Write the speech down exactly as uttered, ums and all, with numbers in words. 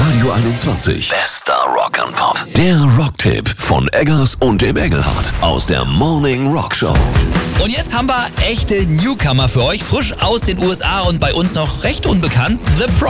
Radio einundzwanzig. Bester Rock and Pop. Der Rocktipp von Eggers und dem Engelhardt aus der Morning Rock Show. Und jetzt haben wir echte Newcomer für euch, frisch aus den U S A und bei uns noch recht unbekannt. The Pro